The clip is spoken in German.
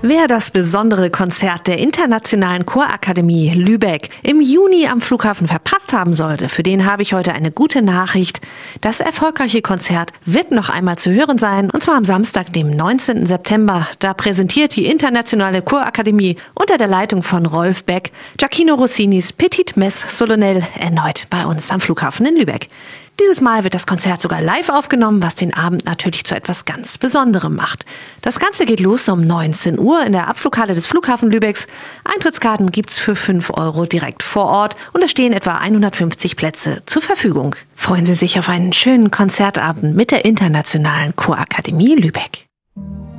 Wer das besondere Konzert der Internationalen Chorakademie Lübeck im Juni am Flughafen verpasst haben sollte, für den habe ich heute eine gute Nachricht. Das erfolgreiche Konzert wird noch einmal zu hören sein, und zwar am Samstag, dem 19. September. Da präsentiert die Internationale Chorakademie unter der Leitung von Rolf Beck Gioachino Rossinis Petite Messe Solennelle erneut bei uns am Flughafen in Lübeck. Dieses Mal wird das Konzert sogar live aufgenommen, was den Abend natürlich zu etwas ganz Besonderem macht. Das Ganze geht los um 19 Uhr in der Abflughalle des Flughafen Lübecks. Eintrittskarten gibt's für 5 € direkt vor Ort und es stehen etwa 150 Plätze zur Verfügung. Freuen Sie sich auf einen schönen Konzertabend mit der Internationalen Chorakademie Lübeck.